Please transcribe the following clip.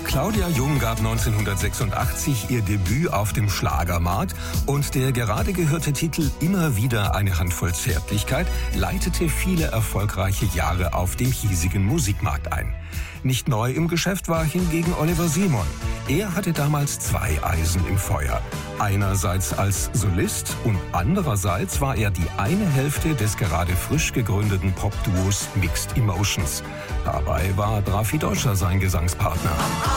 Claudia Jung gab 1986 ihr Debüt auf dem Schlagermarkt und der gerade gehörte Titel Immer wieder eine Handvoll Zärtlichkeit leitete viele erfolgreiche Jahre auf dem hiesigen Musikmarkt ein. Nicht neu im Geschäft war hingegen Oliver Simon. Er hatte damals zwei Eisen im Feuer. Einerseits als Solist und andererseits war er die eine Hälfte des gerade frisch gegründeten Popduos Mixed Emotions. Dabei war Drafi Deutscher sein Gesangspartner.